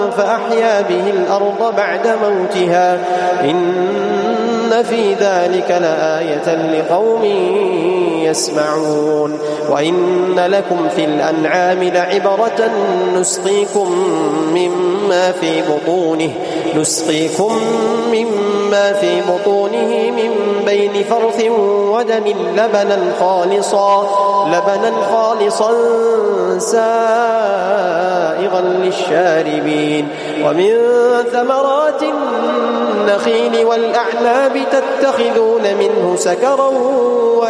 فأحيا به الأرض بعد موتها إن في ذلك لآية لقوم يسمعون وإن لكم في الأنعام لعبرة نسقيكم مما في بطونه من بين فرث ودم لبنا خالصا سائغا للشاربين ومن ثمرات النخيل والأعناب تتخذون منه سكرا